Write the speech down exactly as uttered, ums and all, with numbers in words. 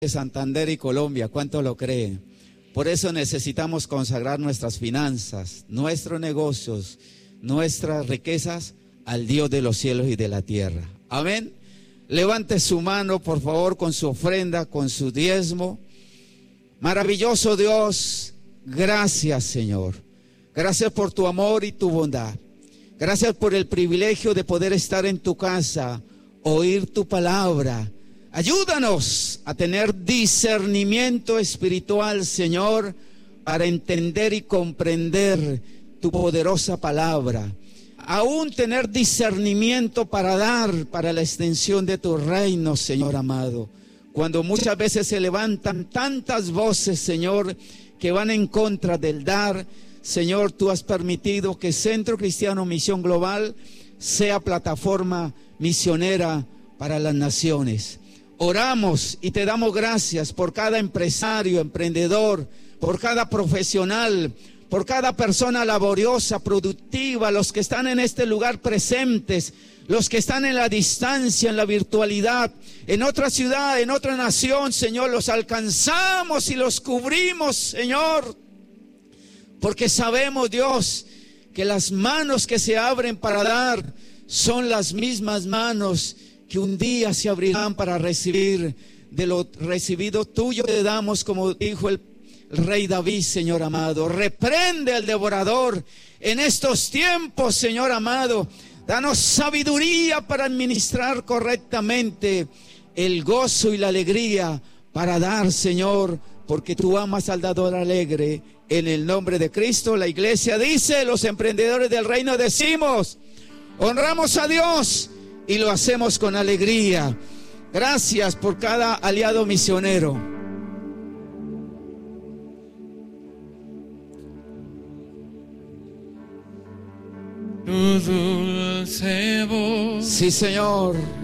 de Santander y Colombia. ¿Cuánto lo creen? Por eso necesitamos consagrar nuestras finanzas, nuestros negocios, nuestras riquezas al Dios de los cielos y de la tierra. Amén. Levante su mano, por favor, con su ofrenda, con su diezmo. Maravilloso Dios, gracias, Señor. Gracias por tu amor y tu bondad. Gracias por el privilegio de poder estar en tu casa, oír tu palabra. Ayúdanos a tener discernimiento espiritual, Señor, para entender y comprender tu poderosa palabra. Aún tener discernimiento para dar para la extensión de tu reino, Señor amado. Cuando muchas veces se levantan tantas voces, Señor, que van en contra del dar, Señor, tú has permitido que Centro Cristiano Misión Global sea plataforma misionera para las naciones. Oramos y te damos gracias por cada empresario, emprendedor, por cada profesional, por cada persona laboriosa, productiva, los que están en este lugar presentes, los que están en la distancia, en la virtualidad, en otra ciudad, en otra nación, Señor, los alcanzamos y los cubrimos, Señor, porque sabemos, Dios, que las manos que se abren para dar son las mismas manos que un día se abrirán para recibir. De lo recibido tuyo te damos, como dijo el El rey David, Señor amado. Reprende al devorador en estos tiempos, Señor amado. Danos sabiduría para administrar correctamente el gozo y la alegría para dar, Señor, porque tú amas al dador alegre. En el nombre de Cristo, la iglesia dice, los emprendedores del reino decimos, honramos a Dios y lo hacemos con alegría. Gracias por cada aliado misionero. Tu dulce voz. Sí, Señor.